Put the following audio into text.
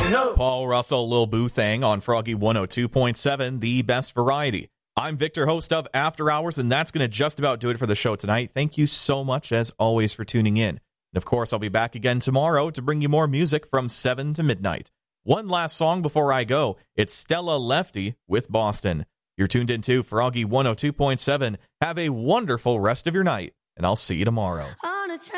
Paul Russell, Lil Boo Thang on Froggy 102.7, the best variety. I'm Victor, host of After Hours, and that's going to just about do it for the show tonight. Thank you so much, as always, for tuning in. And of course, I'll be back again tomorrow to bring you more music from 7 to midnight. One last song before I go. It's Stella Lefty with Boston. You're tuned into Froggy 102.7. Have a wonderful rest of your night, and I'll see you tomorrow.